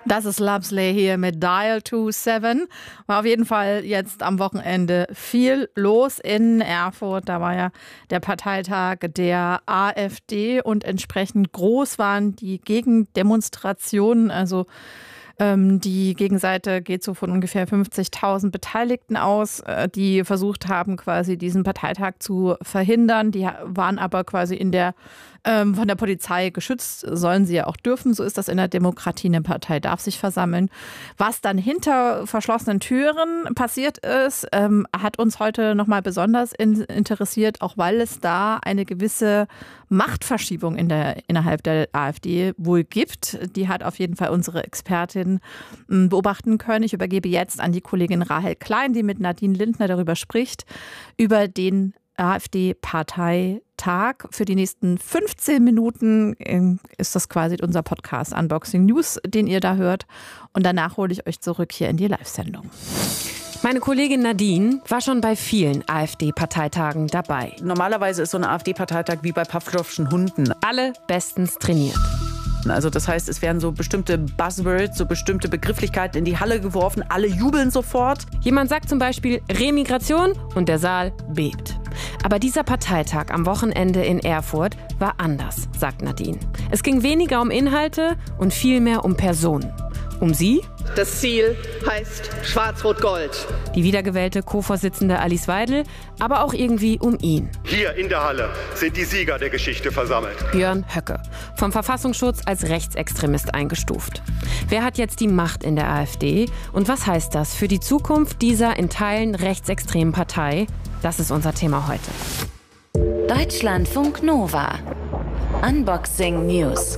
Das ist Lovesley hier mit Dial 27. War auf jeden Fall jetzt am Wochenende viel los in Erfurt. Da war ja der Parteitag der AfD und entsprechend groß waren die Gegendemonstrationen. Also die Gegenseite geht so von ungefähr 50.000 Beteiligten aus, die versucht haben, quasi diesen Parteitag zu verhindern. Die waren aber quasi von der Polizei geschützt, sollen sie ja auch dürfen. So ist das in der Demokratie. Eine Partei darf sich versammeln. Was dann hinter verschlossenen Türen passiert ist, hat uns heute nochmal besonders interessiert, auch weil es da eine gewisse Machtverschiebung innerhalb der AfD wohl gibt. Die hat auf jeden Fall unsere Expertin beobachten können. Ich übergebe jetzt an die Kollegin Rahel Klein, die mit Nadine Lindner darüber spricht, über den AfD-Parteitag. Für die nächsten 15 Minuten ist das quasi unser Podcast Unboxing News, den ihr da hört. Und danach hole ich euch zurück hier in die Live-Sendung. Meine Kollegin Nadine war schon bei vielen AfD-Parteitagen dabei. Normalerweise ist so ein AfD-Parteitag wie bei Pawlowschen Hunden. Alle bestens trainiert. Also das heißt, es werden so bestimmte Buzzwords, so bestimmte Begrifflichkeiten in die Halle geworfen. Alle jubeln sofort. Jemand sagt zum Beispiel Remigration und der Saal bebt. Aber dieser Parteitag am Wochenende in Erfurt war anders, sagt Nadine. Es ging weniger um Inhalte und viel mehr um Personen. Um sie? Das Ziel heißt Schwarz-Rot-Gold. Die wiedergewählte Co-Vorsitzende Alice Weidel, aber auch irgendwie um ihn. Hier in der Halle sind die Sieger der Geschichte versammelt. Björn Höcke, vom Verfassungsschutz als Rechtsextremist eingestuft. Wer hat jetzt die Macht in der AfD und was heißt das für die Zukunft dieser in Teilen rechtsextremen Partei? Das ist unser Thema heute. Deutschlandfunk Nova. Unboxing News.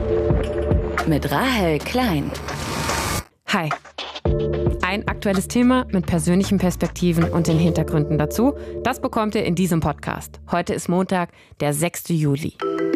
Mit Rahel Klein. Hi. Ein aktuelles Thema mit persönlichen Perspektiven und den Hintergründen dazu, das bekommt ihr in diesem Podcast. Heute ist Montag, der 6. Juli.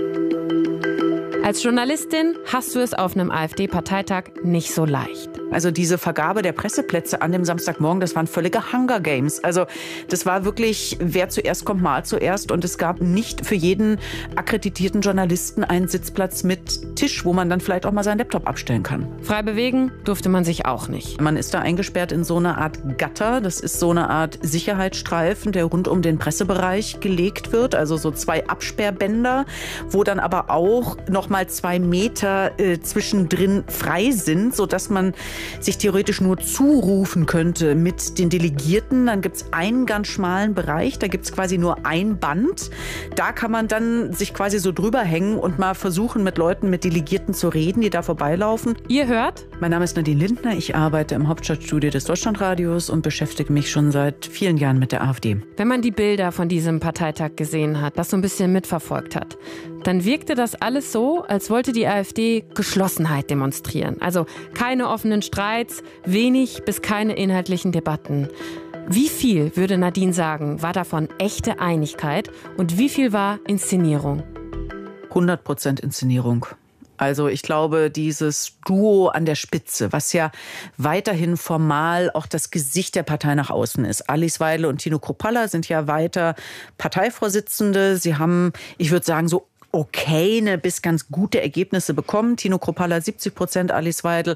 Als Journalistin hast du es auf einem AfD-Parteitag nicht so leicht. Also diese Vergabe der Presseplätze an dem Samstagmorgen, das waren völlige Hunger Games. Also das war wirklich, wer zuerst kommt, mal zuerst. Und es gab nicht für jeden akkreditierten Journalisten einen Sitzplatz mit Tisch, wo man dann vielleicht auch mal seinen Laptop abstellen kann. Frei bewegen durfte man sich auch nicht. Man ist da eingesperrt in so eine Art Gatter. Das ist so eine Art Sicherheitsstreifen, der rund um den Pressebereich gelegt wird. Also so 2 Absperrbänder, wo dann aber auch noch mal 2 Meter zwischendrin frei sind, sodass man sich theoretisch nur zurufen könnte mit den Delegierten. Dann gibt es einen ganz schmalen Bereich, da gibt es quasi nur ein Band. Da kann man dann sich quasi so drüber hängen und mal versuchen, mit Leuten, mit Delegierten zu reden, die da vorbeilaufen. Ihr hört? Mein Name ist Nadine Lindner, ich arbeite im Hauptstadtstudio des Deutschlandradios und beschäftige mich schon seit vielen Jahren mit der AfD. Wenn man die Bilder von diesem Parteitag gesehen hat, das so ein bisschen mitverfolgt hat, dann wirkte das alles so, als wollte die AfD Geschlossenheit demonstrieren. Also keine offenen Streits, wenig bis keine inhaltlichen Debatten. Wie viel, würde Nadine sagen, war davon echte Einigkeit und wie viel war Inszenierung? 100% Inszenierung. Also ich glaube, dieses Duo an der Spitze, was ja weiterhin formal auch das Gesicht der Partei nach außen ist. Alice Weidel und Tino Kruppalla sind ja weiter Parteivorsitzende. Sie haben, ich würde sagen, so okay, bis ganz gute Ergebnisse bekommen. Tino Kruppalla 70%, Alice Weidel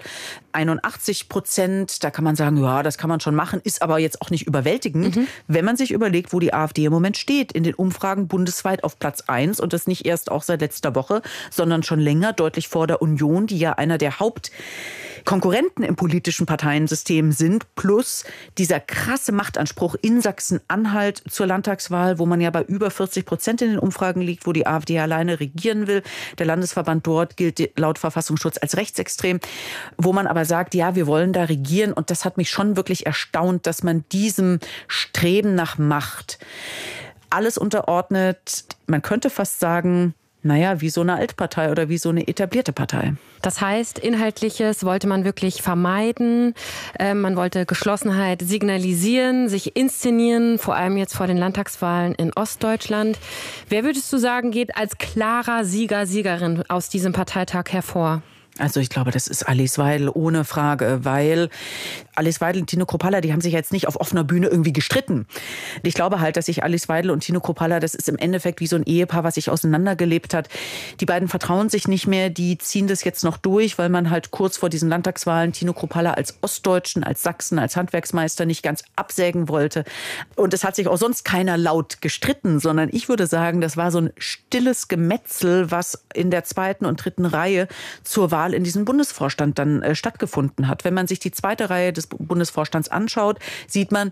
81%. Da kann man sagen, ja, das kann man schon machen, ist aber jetzt auch nicht überwältigend, wenn man sich überlegt, wo die AfD im Moment steht. In den Umfragen bundesweit auf Platz 1 und das nicht erst auch seit letzter Woche, sondern schon länger, deutlich vor der Union, die ja einer der Hauptkonkurrenten im politischen Parteiensystem sind, plus dieser krasse Machtanspruch in Sachsen-Anhalt zur Landtagswahl, wo man ja bei über 40% in den Umfragen liegt, wo die AfD alleine regieren will. Der Landesverband dort gilt laut Verfassungsschutz als rechtsextrem, wo man aber sagt, ja, wir wollen da regieren. Und das hat mich schon wirklich erstaunt, dass man diesem Streben nach Macht alles unterordnet. Man könnte fast sagen, naja, wie so eine Altpartei oder wie so eine etablierte Partei. Das heißt, Inhaltliches wollte man wirklich vermeiden. Man wollte Geschlossenheit signalisieren, sich inszenieren, vor allem jetzt vor den Landtagswahlen in Ostdeutschland. Wer würdest du sagen, geht als klarer Sieger, Siegerin aus diesem Parteitag hervor? Also ich glaube, das ist Alice Weidel ohne Frage, weil Alice Weidel und Tino Kruppalla, die haben sich jetzt nicht auf offener Bühne irgendwie gestritten. Ich glaube halt, dass sich Alice Weidel und Tino Kruppalla, das ist im Endeffekt wie so ein Ehepaar, was sich auseinandergelebt hat. Die beiden vertrauen sich nicht mehr, die ziehen das jetzt noch durch, weil man halt kurz vor diesen Landtagswahlen Tino Kruppalla als Ostdeutschen, als Sachsen, als Handwerksmeister nicht ganz absägen wollte. Und es hat sich auch sonst keiner laut gestritten, sondern ich würde sagen, das war so ein stilles Gemetzel, was in der 2. und 3. Reihe zur Wahl in diesem Bundesvorstand dann stattgefunden hat. Wenn man sich die 2. Reihe des Bundesvorstands anschaut, sieht man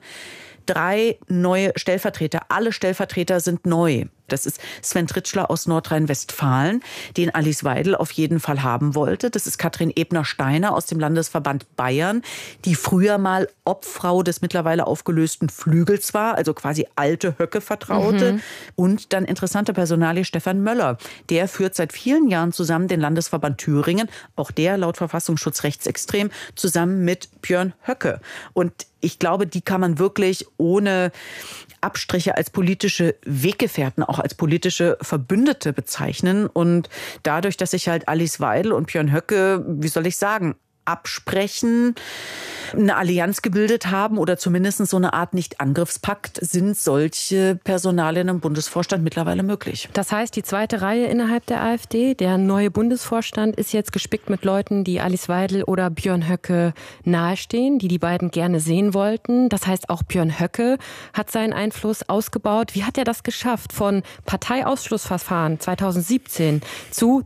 3 neue Stellvertreter. Alle Stellvertreter sind neu. Das ist Sven Tritschler aus Nordrhein-Westfalen, den Alice Weidel auf jeden Fall haben wollte. Das ist Katrin Ebner-Steiner aus dem Landesverband Bayern, die früher mal Obfrau des mittlerweile aufgelösten Flügels war, also quasi alte Höcke-Vertraute. Und dann interessante Personalie Stefan Möller. Der führt seit vielen Jahren zusammen den Landesverband Thüringen, auch der laut Verfassungsschutz rechtsextrem, zusammen mit Björn Höcke. Und ich glaube, die kann man wirklich ohne Abstriche als politische Weggefährten, auch als politische Verbündete bezeichnen. Und dadurch, dass sich halt Alice Weidel und Björn Höcke, wie soll ich sagen, absprechen, eine Allianz gebildet haben oder zumindest so eine Art Nicht-Angriffspakt, sind solche Personalien im Bundesvorstand mittlerweile möglich. Das heißt, die 2. Reihe innerhalb der AfD, der neue Bundesvorstand, ist jetzt gespickt mit Leuten, die Alice Weidel oder Björn Höcke nahestehen, die beiden gerne sehen wollten. Das heißt, auch Björn Höcke hat seinen Einfluss ausgebaut. Wie hat er das geschafft, von Parteiausschlussverfahren 2017 zu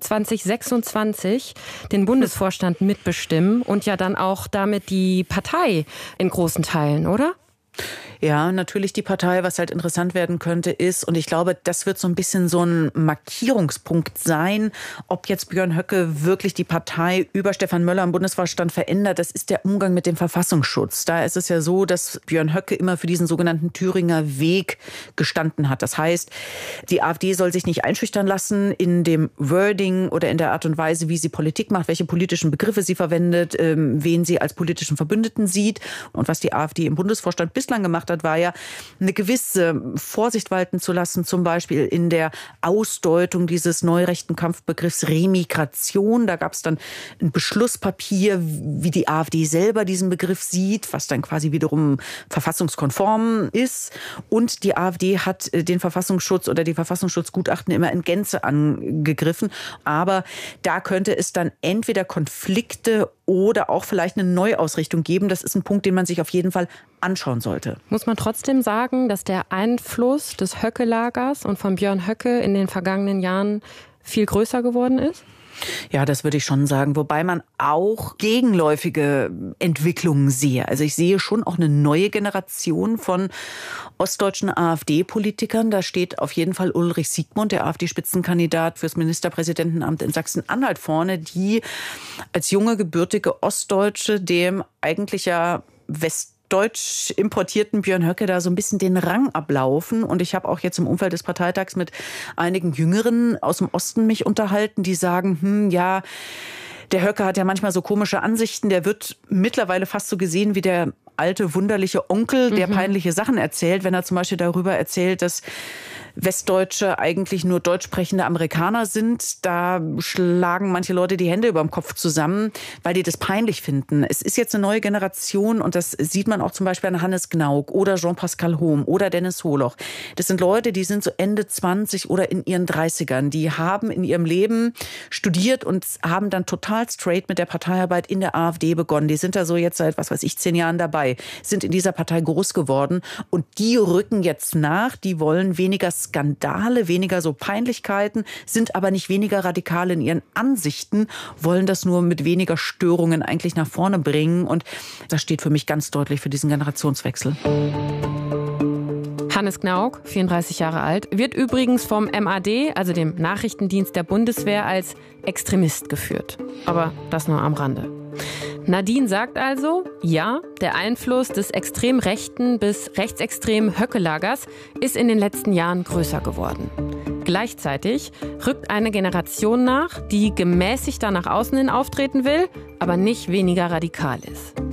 2026 den Bundesvorstand mitbestimmen und ja dann auch damit die Partei in großen Teilen, oder? Ja, natürlich die Partei. Was halt interessant werden könnte ist, und ich glaube, das wird so ein bisschen so ein Markierungspunkt sein, ob jetzt Björn Höcke wirklich die Partei über Stefan Möller im Bundesvorstand verändert. Das ist der Umgang mit dem Verfassungsschutz. Da ist es ja so, dass Björn Höcke immer für diesen sogenannten Thüringer Weg gestanden hat. Das heißt, die AfD soll sich nicht einschüchtern lassen in dem Wording oder in der Art und Weise, wie sie Politik macht, welche politischen Begriffe sie verwendet, wen sie als politischen Verbündeten sieht. Und was die AfD im Bundesvorstand bislang gemacht hat, war ja eine gewisse Vorsicht walten zu lassen, zum Beispiel in der Ausdeutung dieses neurechten Kampfbegriffs Remigration. Da gab es dann ein Beschlusspapier, wie die AfD selber diesen Begriff sieht, was dann quasi wiederum verfassungskonform ist. Und die AfD hat den Verfassungsschutz oder die Verfassungsschutzgutachten immer in Gänze angegriffen. Aber da könnte es dann entweder Konflikte oder auch vielleicht eine Neuausrichtung geben. Das ist ein Punkt, den man sich auf jeden Fall anschauen sollte. Muss man trotzdem sagen, dass der Einfluss des Höcke-Lagers und von Björn Höcke in den vergangenen Jahren viel größer geworden ist? Ja, das würde ich schon sagen. Wobei man auch gegenläufige Entwicklungen sehe. Also ich sehe schon auch eine neue Generation von ostdeutschen AfD-Politikern. Da steht auf jeden Fall Ulrich Siegmund, der AfD-Spitzenkandidat fürs Ministerpräsidentenamt in Sachsen-Anhalt vorne, die als junge, gebürtige Ostdeutsche dem eigentlich ja deutsch importierten Björn Höcke da so ein bisschen den Rang ablaufen. Und ich habe auch jetzt im Umfeld des Parteitags mit einigen Jüngeren aus dem Osten mich unterhalten, die sagen, ja, der Höcke hat ja manchmal so komische Ansichten, der wird mittlerweile fast so gesehen wie der alte, wunderliche Onkel, der peinliche Sachen erzählt, wenn er zum Beispiel darüber erzählt, dass Westdeutsche eigentlich nur deutsch sprechende Amerikaner sind. Da schlagen manche Leute die Hände über dem Kopf zusammen, weil die das peinlich finden. Es ist jetzt eine neue Generation und das sieht man auch zum Beispiel an Hannes Gnauk oder Jean-Pascal Hohm oder Dennis Holoch. Das sind Leute, die sind so Ende 20 oder in ihren 30ern. Die haben in ihrem Leben studiert und haben dann total straight mit der Parteiarbeit in der AfD begonnen. Die sind da so jetzt seit, 10 Jahren dabei, sind in dieser Partei groß geworden und die rücken jetzt nach, die wollen weniger Skandale, weniger so Peinlichkeiten, sind aber nicht weniger radikal in ihren Ansichten, wollen das nur mit weniger Störungen eigentlich nach vorne bringen. Und das steht für mich ganz deutlich für diesen Generationswechsel. Hannes Gnauk, 34 Jahre alt, wird übrigens vom MAD, also dem Nachrichtendienst der Bundeswehr, als Extremist geführt. Aber das nur am Rande. Nadine sagt also, ja, der Einfluss des extrem rechten bis rechtsextremen Höcke-Lagers ist in den letzten Jahren größer geworden. Gleichzeitig rückt eine Generation nach, die gemäßigter nach außen hin auftreten will, aber nicht weniger radikal ist.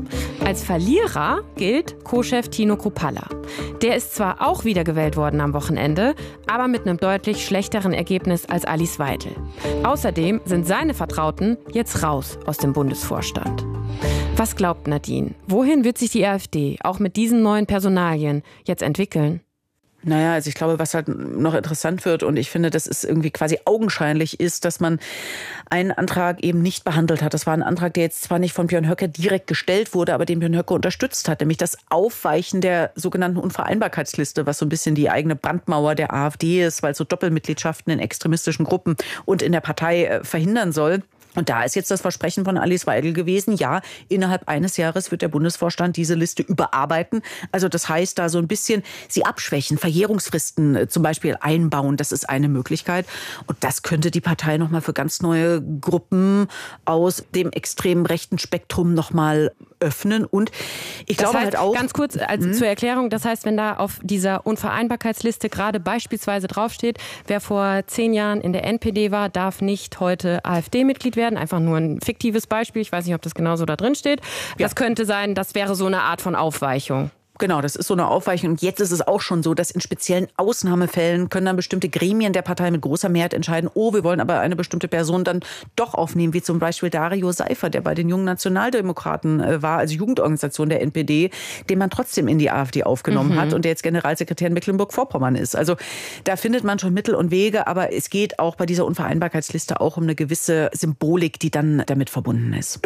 Als Verlierer gilt Co-Chef Tino Kruppalla. Der ist zwar auch wiedergewählt worden am Wochenende, aber mit einem deutlich schlechteren Ergebnis als Alice Weidel. Außerdem sind seine Vertrauten jetzt raus aus dem Bundesvorstand. Was glaubt Nadine? Wohin wird sich die AfD auch mit diesen neuen Personalien jetzt entwickeln? Naja, also ich glaube, was halt noch interessant wird, und ich finde, das ist irgendwie quasi augenscheinlich, ist, dass man einen Antrag eben nicht behandelt hat. Das war ein Antrag, der jetzt zwar nicht von Björn Höcke direkt gestellt wurde, aber den Björn Höcke unterstützt hat, nämlich das Aufweichen der sogenannten Unvereinbarkeitsliste, was so ein bisschen die eigene Brandmauer der AfD ist, weil es so Doppelmitgliedschaften in extremistischen Gruppen und in der Partei verhindern soll. Und da ist jetzt das Versprechen von Alice Weidel gewesen, ja, innerhalb eines Jahres wird der Bundesvorstand diese Liste überarbeiten. Also das heißt, da so ein bisschen sie abschwächen, Verjährungsfristen zum Beispiel einbauen, das ist eine Möglichkeit. Und das könnte die Partei nochmal für ganz neue Gruppen aus dem extremen rechten Spektrum nochmal öffnen. Und ich glaube halt auch... Ganz kurz zur Erklärung, das heißt, wenn da auf dieser Unvereinbarkeitsliste gerade beispielsweise draufsteht, wer vor 10 Jahren in der NPD war, darf nicht heute AfD-Mitglied werden. Einfach nur ein fiktives Beispiel. Ich weiß nicht, ob das genauso da drin steht. Das könnte sein, das wäre so eine Art von Aufweichung. Genau, das ist so eine Aufweichung. Und jetzt ist es auch schon so, dass in speziellen Ausnahmefällen können dann bestimmte Gremien der Partei mit großer Mehrheit entscheiden, oh, wir wollen aber eine bestimmte Person dann doch aufnehmen, wie zum Beispiel Dario Seifer, der bei den Jungen Nationaldemokraten war, also Jugendorganisation der NPD, den man trotzdem in die AfD aufgenommen hat und der jetzt Generalsekretär in Mecklenburg-Vorpommern ist. Also da findet man schon Mittel und Wege, aber es geht auch bei dieser Unvereinbarkeitsliste auch um eine gewisse Symbolik, die dann damit verbunden ist.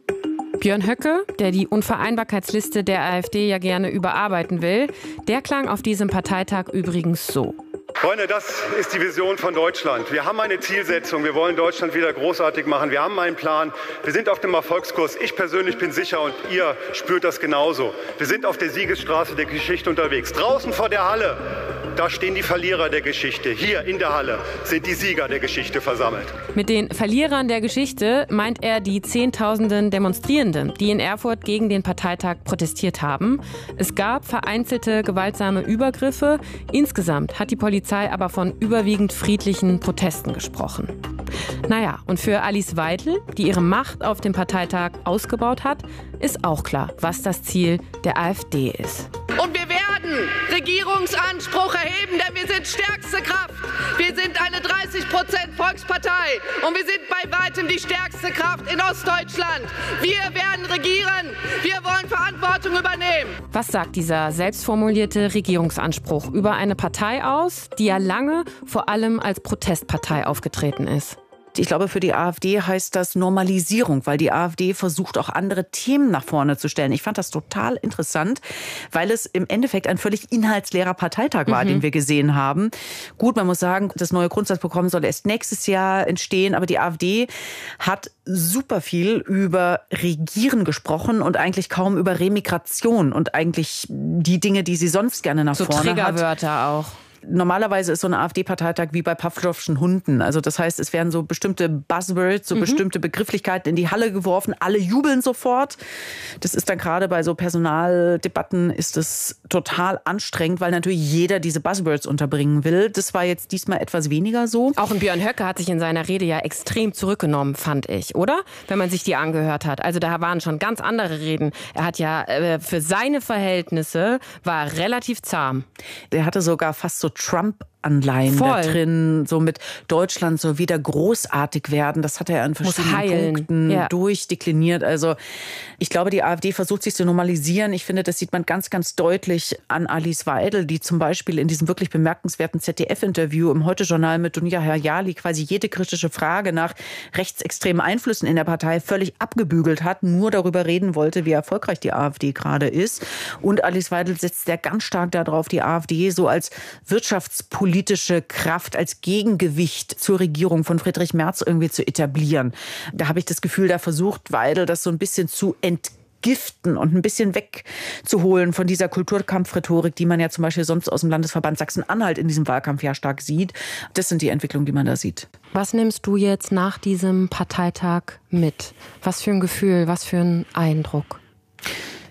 Björn Höcke, der die Unvereinbarkeitsliste der AfD ja gerne überarbeiten will, der klang auf diesem Parteitag übrigens so. Freunde, das ist die Vision von Deutschland. Wir haben eine Zielsetzung. Wir wollen Deutschland wieder großartig machen. Wir haben einen Plan. Wir sind auf dem Erfolgskurs. Ich persönlich bin sicher und ihr spürt das genauso. Wir sind auf der Siegesstraße der Geschichte unterwegs. Draußen vor der Halle, da stehen die Verlierer der Geschichte. Hier in der Halle sind die Sieger der Geschichte versammelt. Mit den Verlierern der Geschichte meint er die Zehntausenden Demonstrierenden, die in Erfurt gegen den Parteitag protestiert haben. Es gab vereinzelte gewaltsame Übergriffe. Insgesamt hat die Polizei aber von überwiegend friedlichen Protesten gesprochen. Naja, und für Alice Weidel, die ihre Macht auf dem Parteitag ausgebaut hat, ist auch klar, was das Ziel der AfD ist. Und wir werden Regierungsanspruch erheben, denn wir sind stärkste Kraft. Wir sind eine 30% Volkspartei und wir sind bei weitem die stärkste Kraft in Ostdeutschland. Wir werden regieren. Wir wollen Verantwortung übernehmen. Was sagt dieser selbstformulierte Regierungsanspruch über eine Partei aus, die ja lange vor allem als Protestpartei aufgetreten ist? Ich glaube, für die AfD heißt das Normalisierung, weil die AfD versucht, auch andere Themen nach vorne zu stellen. Ich fand das total interessant, weil es im Endeffekt ein völlig inhaltsleerer Parteitag war, den wir gesehen haben. Gut, man muss sagen, das neue Grundsatzprogramm soll erst nächstes Jahr entstehen, aber die AfD hat super viel über Regieren gesprochen und eigentlich kaum über Remigration und eigentlich die Dinge, die sie sonst gerne nach vorne hat. So Triggerwörter auch. Normalerweise ist so ein AfD-Parteitag wie bei Pavlovschen Hunden. Also das heißt, es werden so bestimmte Buzzwords, so bestimmte Begrifflichkeiten in die Halle geworfen. Alle jubeln sofort. Das ist dann gerade bei so Personaldebatten ist es total anstrengend, weil natürlich jeder diese Buzzwords unterbringen will. Das war jetzt diesmal etwas weniger so. Auch ein Björn Höcke hat sich in seiner Rede ja extrem zurückgenommen, fand ich, oder? Wenn man sich die angehört hat. Also da waren schon ganz andere Reden. Er hat ja für seine Verhältnisse war relativ zahm. Er hatte sogar fast so Trump-Anleihen da drin, so mit Deutschland soll wieder großartig werden. Das hat er an verschiedenen Punkten durchdekliniert. Also ich glaube, die AfD versucht sich zu normalisieren. Ich finde, das sieht man ganz, ganz deutlich an Alice Weidel, die zum Beispiel in diesem wirklich bemerkenswerten ZDF-Interview im Heute-Journal mit Dunja Hayali quasi jede kritische Frage nach rechtsextremen Einflüssen in der Partei völlig abgebügelt hat, nur darüber reden wollte, wie erfolgreich die AfD gerade ist. Und Alice Weidel setzt ja ganz stark darauf, die AfD so als wirtschaftspolitische Kraft, als Gegengewicht zur Regierung von Friedrich Merz irgendwie zu etablieren. Da habe ich das Gefühl, da versucht Weidel das so ein bisschen zu entgiften und ein bisschen wegzuholen von dieser Kulturkampfrhetorik, die man ja zum Beispiel sonst aus dem Landesverband Sachsen-Anhalt in diesem Wahlkampf ja stark sieht. Das sind die Entwicklungen, die man da sieht. Was nimmst du jetzt nach diesem Parteitag mit? Was für ein Gefühl, was für ein Eindruck?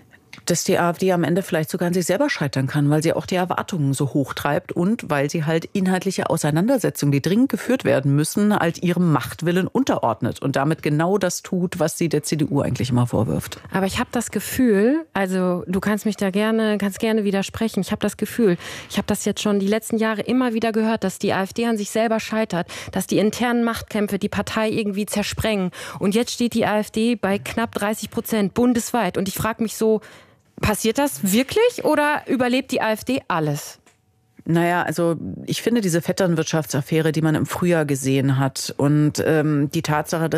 dass die AfD am Ende vielleicht sogar an sich selber scheitern kann, weil sie auch die Erwartungen so hoch treibt und weil sie halt inhaltliche Auseinandersetzungen, die dringend geführt werden müssen, halt ihrem Machtwillen unterordnet und damit genau das tut, was sie der CDU eigentlich immer vorwirft. Aber ich habe das Gefühl, also du kannst mich da gerne widersprechen, ich habe das Gefühl, ich habe das jetzt schon die letzten Jahre immer wieder gehört, dass die AfD an sich selber scheitert, dass die internen Machtkämpfe die Partei irgendwie zersprengen. Und jetzt steht die AfD bei knapp 30% bundesweit. Und ich frage mich so, passiert das wirklich oder überlebt die AfD alles? Naja, also ich finde diese Vetternwirtschaftsaffäre, die man im Frühjahr gesehen hat und die Tatsache, dass